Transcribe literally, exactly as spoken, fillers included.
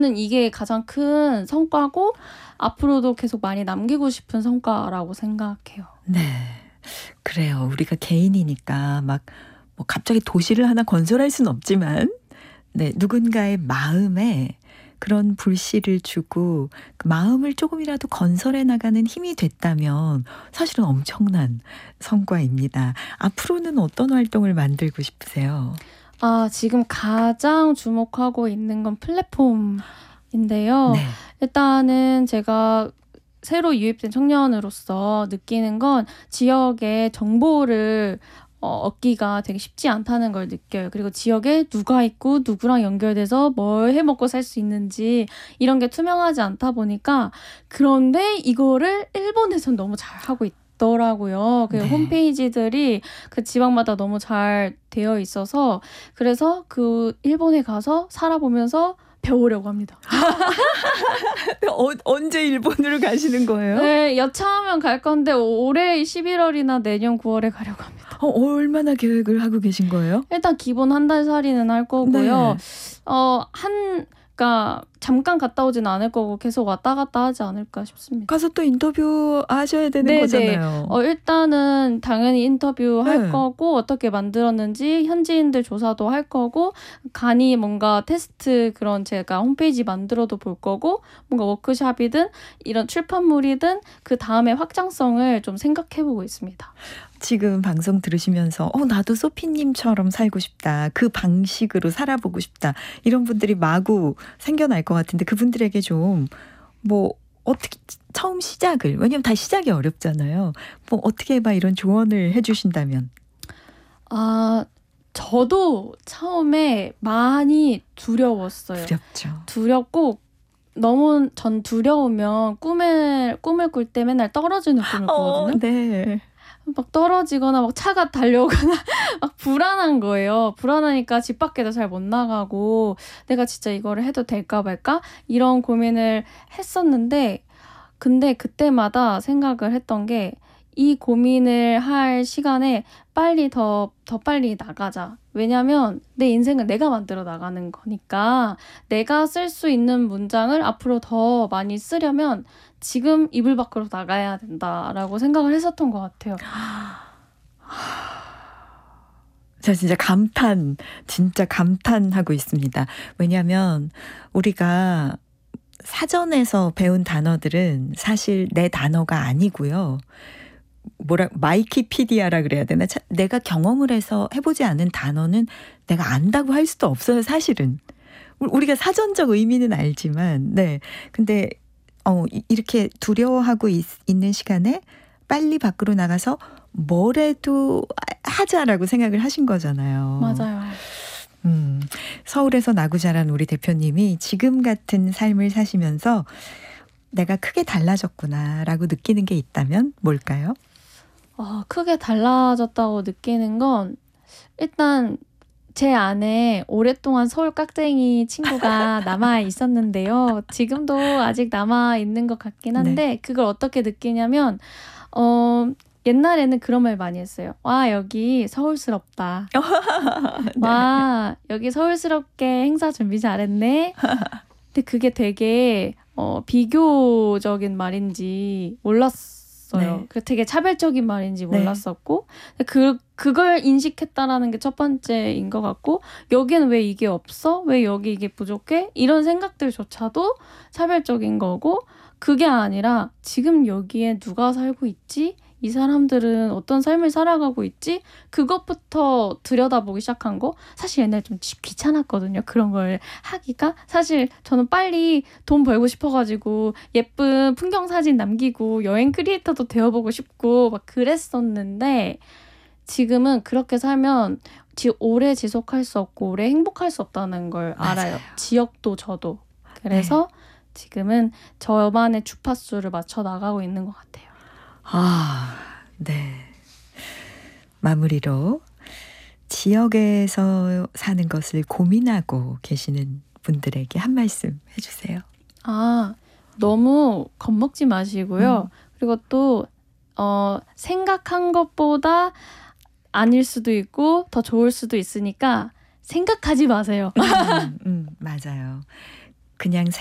이게 가장 큰 성과고 앞으로도 계속 많이 남기고 싶은 성과라고 생각해요. 네. 그래요. 우리가 개인이니까 막 뭐 갑자기 도시를 하나 건설할 수는 없지만 네, 누군가의 마음에 그런 불씨를 주고 그 마음을 조금이라도 건설해 나가는 힘이 됐다면 사실은 엄청난 성과입니다. 앞으로는 어떤 활동을 만들고 싶으세요? 아, 지금 가장 주목하고 있는 건 플랫폼인데요. 네. 일단은 제가 새로 유입된 청년으로서 느끼는 건 지역의 정보를 어, 얻기가 되게 쉽지 않다는 걸 느껴요. 그리고 지역에 누가 있고 누구랑 연결돼서 뭘 해먹고 살 수 있는지 이런 게 투명하지 않다 보니까 그런데 이거를 일본에선 너무 잘하고 있더라고요. 그 네. 홈페이지들이 그 지방마다 너무 잘 되어 있어서 그래서 그 일본에 가서 살아보면서 배우려고 합니다. 어, 언제 일본으로 가시는 거예요? 네, 여차하면 갈 건데 올해 십일월이나 내년 구월에 가려고 합니다. 어, 얼마나 계획을 하고 계신 거예요? 일단 기본 한 달 살이는 할 거고요. 네. 어, 한, 그러니까 잠깐 갔다 오진 않을 거고 계속 왔다 갔다 하지 않을까 싶습니다. 가서 또 인터뷰 하셔야 되는 네네. 거잖아요. 어, 일단은 당연히 인터뷰 할 네. 거고 어떻게 만들었는지 현지인들 조사도 할 거고 간이 뭔가 테스트 그런 제가 홈페이지 만들어도 볼 거고 뭔가 워크숍이든 이런 출판물이든 그 다음에 확장성을 좀 생각해보고 있습니다. 지금 방송 들으시면서 어 나도 소피님처럼 살고 싶다. 그 방식으로 살아보고 싶다. 이런 분들이 마구 생겨날 것 같은데 그분들에게 좀 뭐 어떻게 처음 시작을 왜냐면 다 시작이 어렵잖아요. 뭐 어떻게 해봐 이런 조언을 해주신다면. 아, 저도 처음에 많이 두려웠어요. 두렵죠. 두렵고 너무 전 두려우면 꿈을 꿈을 꿀 때 맨날 떨어지는 꿈을 어, 꾸거든요. 네. 막 떨어지거나 막 차가 달려오거나 막 불안한 거예요. 불안하니까 집 밖에도 잘 못 나가고 내가 진짜 이거를 해도 될까 말까 이런 고민을 했었는데 근데 그때마다 생각을 했던 게 이 고민을 할 시간에 빨리 더, 더 빨리 나가자. 왜냐면 내 인생은 내가 만들어 나가는 거니까 내가 쓸 수 있는 문장을 앞으로 더 많이 쓰려면 지금 이불 밖으로 나가야 된다라고 생각을 했었던 것 같아요. 저 진짜 감탄, 진짜 감탄하고 있습니다. 왜냐하면 우리가 사전에서 배운 단어들은 사실 내 단어가 아니고요. 뭐라 마이키피디아라 그래야 되나? 차, 내가 경험을 해서 해보지 않은 단어는 내가 안다고 할 수도 없어요. 사실은 우리가 사전적 의미는 알지만, 네. 근데 어, 이렇게 두려워하고 있, 있는 시간에 빨리 밖으로 나가서 뭐래도 하자라고 생각을 하신 거잖아요. 맞아요. 음, 서울에서 나고 자란 우리 대표님이 지금 같은 삶을 사시면서 내가 크게 달라졌구나라고 느끼는 게 있다면 뭘까요? 어, 크게 달라졌다고 느끼는 건 일단 제 안에 오랫동안 서울 깍쟁이 친구가 남아 있었는데요. 지금도 아직 남아 있는 것 같긴 한데 네. 그걸 어떻게 느끼냐면 어, 옛날에는 그런 말 많이 했어요. 와, 여기 서울스럽다. 네. 와, 여기 서울스럽게 행사 준비 잘했네. 근데 그게 되게 어, 비교적인 말인지 몰랐어요. 네. 그 되게 차별적인 말인지 몰랐었고 네. 그, 그걸 인식했다라는 게 첫 번째인 것 같고 여기는 왜 이게 없어? 왜 여기 이게 부족해? 이런 생각들조차도 차별적인 거고 그게 아니라 지금 여기에 누가 살고 있지? 이 사람들은 어떤 삶을 살아가고 있지? 그것부터 들여다보기 시작한 거 사실 옛날에 좀 귀찮았거든요. 그런 걸 하기가. 사실 저는 빨리 돈 벌고 싶어가지고 예쁜 풍경 사진 남기고 여행 크리에이터도 되어보고 싶고 막 그랬었는데 지금은 그렇게 살면 지, 오래 지속할 수 없고 오래 행복할 수 없다는 걸 알아요. 맞아요. 지역도 저도. 그래서 네. 지금은 저만의 주파수를 맞춰 나가고 있는 것 같아요. 아, 네. 마무리로 지역에서 사는 것을 고민하고 계시는 분들에게 한 말씀 해주세요. 아, 너무 겁먹지 마시고요. 음. 그리고 또 어, 생각한 것보다 아닐 수도 있고 더 좋을 수도 있으니까 생각하지 마세요. 음, 음, 맞아요. 그냥